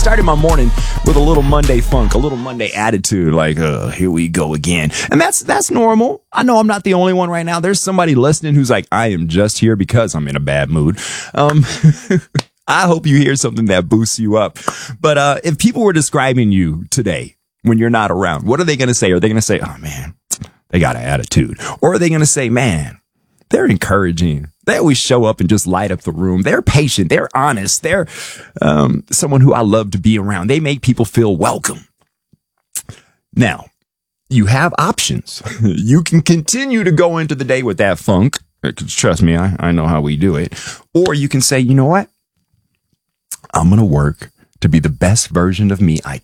Started my morning with a little Monday funk, a little Monday attitude, like, here we go again. And that's normal. I know I'm not the only one right now. There's somebody listening who's like, I am just here because I'm in a bad mood. I hope you hear something that boosts you up. But if people were describing you today when you're not around, what are they going to say? Are they going to say, oh man, they got an attitude? Or are they going to say, man, they're encouraging. They always show up and just light up the room. They're patient. They're honest. They're someone who I love to be around. They make people feel welcome. Now, you have options. You can continue to go into the day with that funk. Trust me, I know how we do it. Or you can say, you know what? I'm going to work to be the best version of me I